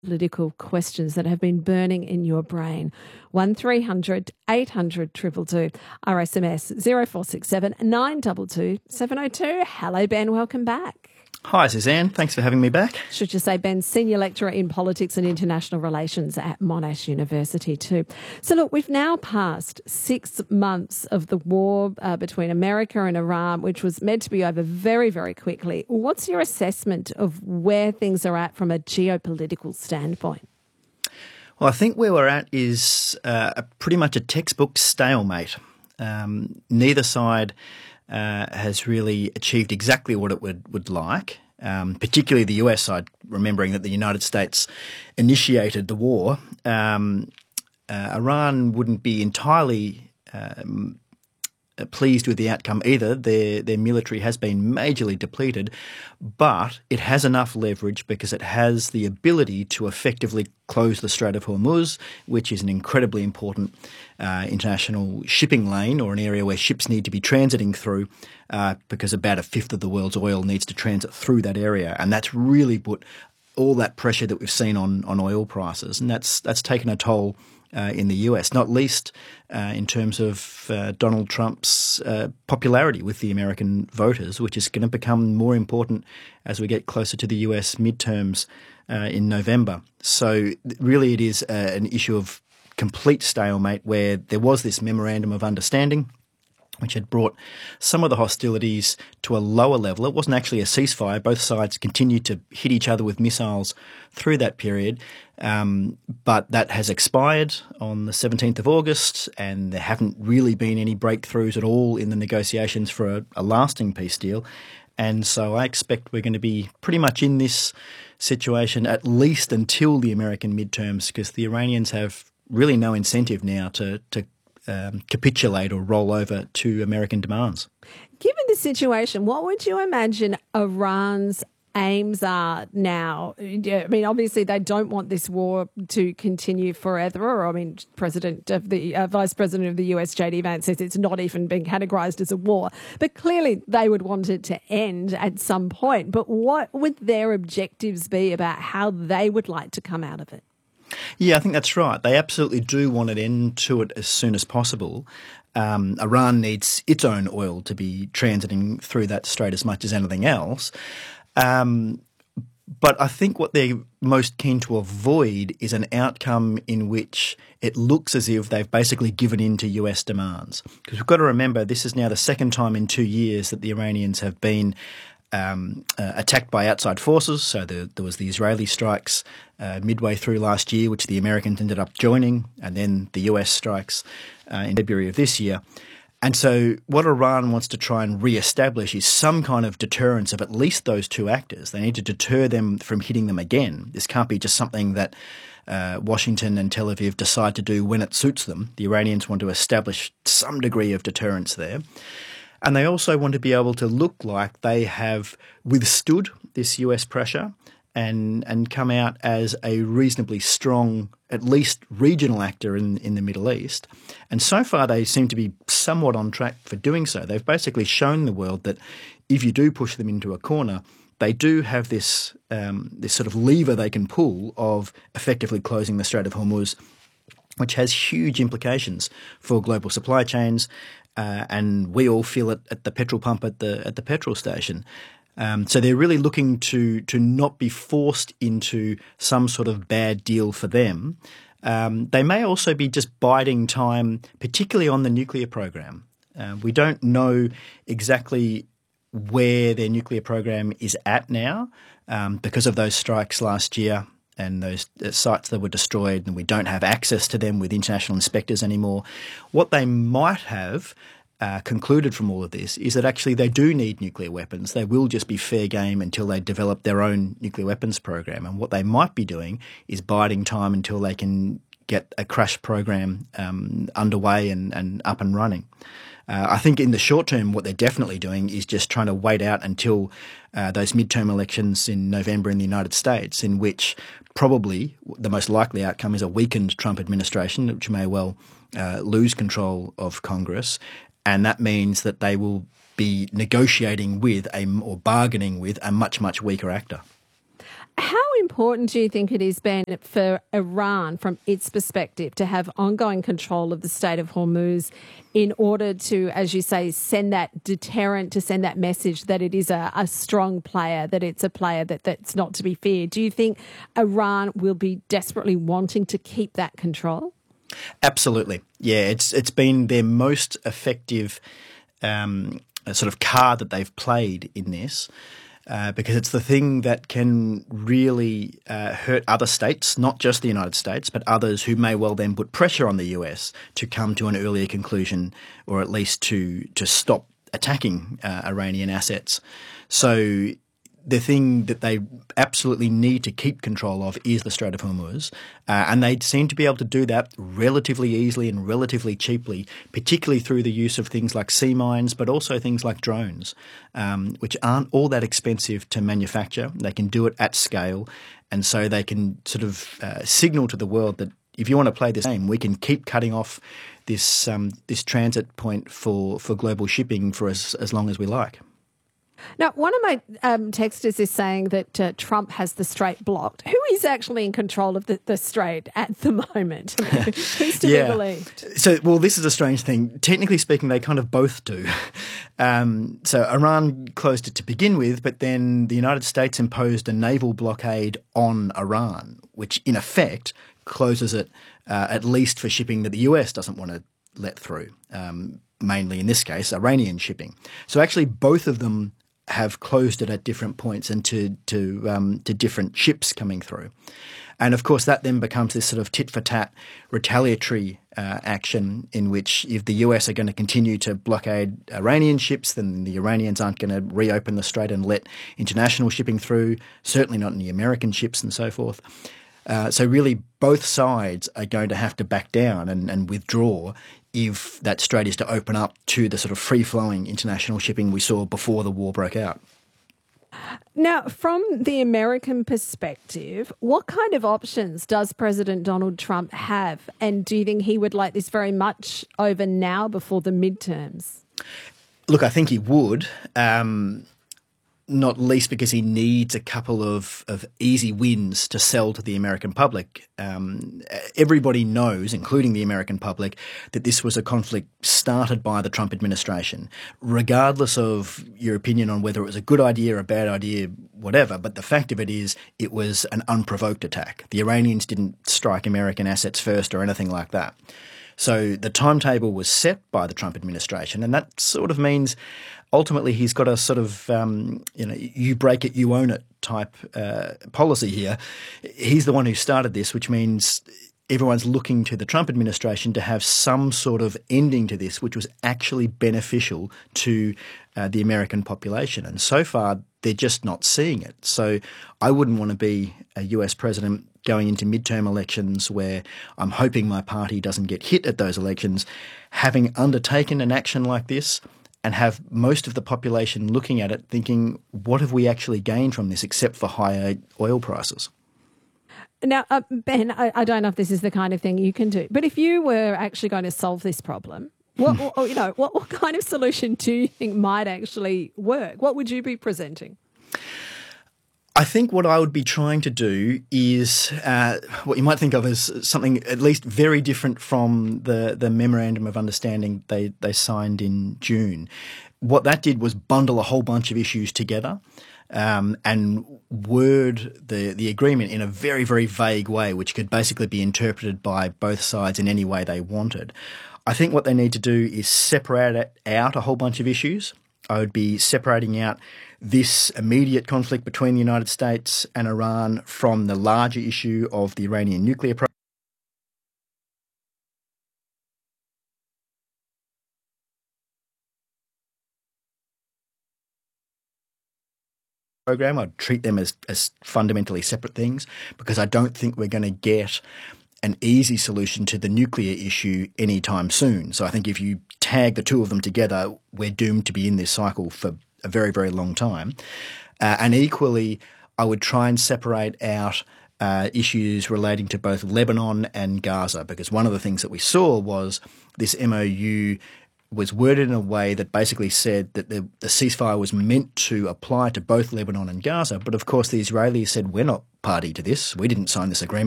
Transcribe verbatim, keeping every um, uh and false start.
Political questions that have been burning in your brain. one three hundred eight hundred two two two. Our S M S zero four six seven nine two two seven zero two. Hello, Ben. Welcome back. Hi, Suzanne. Thanks for having me back. Should you say Ben, Senior Lecturer in Politics and International Relations at Monash University too. So look, we've now passed six months of the war uh, between America and Iran, which was meant to be over very, very quickly. What's your assessment of where things are at from a geopolitical standpoint? Well, I think where we're at is uh, a pretty much a textbook stalemate. Um, neither side Uh, has really achieved exactly what it would, would like, um, particularly the U S side, remembering that the United States initiated the war. Um, uh, Iran wouldn't be entirely um, pleased with the outcome either. Their, their military has been majorly depleted, but it has enough leverage because it has the ability to effectively close the Strait of Hormuz, which is an incredibly important uh, international shipping lane, or an area where ships need to be transiting through, uh, because about a fifth of the world's oil needs to transit through that area. And that's really put all that pressure that we've seen on, on oil prices, and that's that's taken a toll Uh, in the U S, not least uh, in terms of uh, Donald Trump's uh, popularity with the American voters, which is going to become more important as we get closer to the U S midterms uh, in November. So really it is uh, an issue of complete stalemate, where there was this memorandum of understanding which had brought some of the hostilities to a lower level. It wasn't actually a ceasefire. Both sides continued to hit each other with missiles through that period. Um, but that has expired on the seventeenth of August, and there haven't really been any breakthroughs at all in the negotiations for a, a lasting peace deal. And so I expect we're going to be pretty much in this situation at least until the American midterms, because the Iranians have really no incentive now to, to Um, capitulate or roll over to American demands. Given the situation, what would you imagine Iran's aims are now? I mean, obviously they don't want this war to continue forever. Or, I mean, President of the uh, Vice President of the U S, J D Vance, says it's not even been categorised as a war. But clearly they would want it to end at some point. But what would their objectives be about how they would like to come out of it? Yeah, I think that's right. They absolutely do want an end to it as soon as possible. Um, Iran needs its own oil to be transiting through that strait as much as anything else. Um, but I think what they're most keen to avoid is an outcome in which it looks as if they've basically given in to U S demands. Because we've got to remember, this is now the second time in two years that the Iranians have been Um, uh, attacked by outside forces. So the, there was the Israeli strikes uh, midway through last year, which the Americans ended up joining, and then the U S strikes uh, in February of this year. And so what Iran wants to try and re-establish is some kind of deterrence of at least those two actors. They need to deter them from hitting them again. This can't be just something that uh, Washington and Tel Aviv decide to do when it suits them. The Iranians want to establish some degree of deterrence there. And they also want to be able to look like they have withstood this U S pressure and and come out as a reasonably strong, at least regional actor in, in the Middle East. And so far they seem to be somewhat on track for doing so. They've basically shown the world that if you do push them into a corner, they do have this um, this sort of lever they can pull of effectively closing the Strait of Hormuz, which has huge implications for global supply chains. Uh, and we all feel it at the petrol pump at the at the petrol station. Um, so they're really looking to to not be forced into some sort of bad deal for them. Um, they may also be just biding time, particularly on the nuclear program. Uh, we don't know exactly where their nuclear program is at now um, because of those strikes last year and those sites that were destroyed, and we don't have access to them with international inspectors anymore. What they might have uh, concluded from all of this is that actually they do need nuclear weapons. They will just be fair game until they develop their own nuclear weapons program. And what they might be doing is biding time until they can get a crash program um, underway and, and up and running. Uh, I think in the short term, what they're definitely doing is just trying to wait out until uh, those midterm elections in November in the United States, in which probably the most likely outcome is a weakened Trump administration, which may well uh, lose control of Congress. And that means that they will be negotiating with a, or bargaining with a much, much weaker actor. How important do you think it is, Ben, for Iran, from its perspective, to have ongoing control of the Strait of Hormuz in order to, as you say, send that deterrent, to send that message that it is a, a strong player, that it's a player that, that's not to be feared? Do you think Iran will be desperately wanting to keep that control? Absolutely. Yeah, it's it's been their most effective um, sort of card that they've played in this. Uh, because it's the thing that can really uh, hurt other states, not just the United States, but others who may well then put pressure on the U S to come to an earlier conclusion, or at least to to stop attacking uh, Iranian assets. So the thing that they absolutely need to keep control of is the Strait of Hormuz, uh, and they seem to be able to do that relatively easily and relatively cheaply, particularly through the use of things like sea mines, but also things like drones, um, which aren't all that expensive to manufacture. They can do it at scale, and so they can sort of uh, signal to the world that if you want to play this game, we can keep cutting off this um, this transit point for, for global shipping for as, as long as we like. Now, one of my um, texters is saying that uh, Trump has the strait blocked. Who is actually in control of the, the strait at the moment? I mean, who's to yeah. be believed? So, well, this is a strange thing. Technically speaking, they kind of both do. Um, so Iran closed it to begin with, but then the United States imposed a naval blockade on Iran, which in effect closes it uh, at least for shipping that the U S doesn't want to let through, um, mainly in this case, Iranian shipping. So actually both of them have closed it at different points and to to um, to different ships coming through. And of course that then becomes this sort of tit-for-tat retaliatory uh, action in which if the U S are going to continue to blockade Iranian ships, then the Iranians aren't going to reopen the strait and let international shipping through, certainly not any American ships and so forth. Uh, so really both sides are going to have to back down and, and withdraw if that strait is to open up to the sort of free-flowing international shipping we saw before the war broke out. Now, from the American perspective, what kind of options does President Donald Trump have? And do you think he would like this very much over now before the midterms? Look, I think he would. Um, not least because he needs a couple of, of easy wins to sell to the American public. Um, everybody knows, including the American public, that this was a conflict started by the Trump administration, regardless of your opinion on whether it was a good idea, a bad idea, whatever. But the fact of it is it was an unprovoked attack. The Iranians didn't strike American assets first or anything like that. So the timetable was set by the Trump administration, and that sort of means ultimately he's got a sort of, um, you know, you break it, you own it type uh, policy here. He's the one who started this, which means everyone's looking to the Trump administration to have some sort of ending to this, which was actually beneficial to uh, the American population. And so far, they're just not seeing it. So I wouldn't want to be a U S president going into midterm elections where I'm hoping my party doesn't get hit at those elections, having undertaken an action like this and have most of the population looking at it thinking, what have we actually gained from this except for higher oil prices? Now, uh, Ben, I, I don't know if this is the kind of thing you can do, but if you were actually going to solve this problem, what, or, you know, what, what kind of solution do you think might actually work? What would you be presenting? I think what I would be trying to do is uh, what you might think of as something at least very different from the, the Memorandum of Understanding they, they signed in June. What that did was bundle a whole bunch of issues together um, and word the, the agreement in a very, very vague way, which could basically be interpreted by both sides in any way they wanted. I think what they need to do is separate out a whole bunch of issues. I would be separating out this immediate conflict between the United States and Iran from the larger issue of the Iranian nuclear program. program. I'd treat them as, as fundamentally separate things because I don't think we're going to get an easy solution to the nuclear issue anytime soon. So I think if you tag the two of them together, we're doomed to be in this cycle for a very, very long time. Uh, and equally, I would try and separate out uh, issues relating to both Lebanon and Gaza, because one of the things that we saw was this M O U was worded in a way that basically said that the, the ceasefire was meant to apply to both Lebanon and Gaza. But of course, the Israelis said, we're not party to this. We didn't sign this agreement.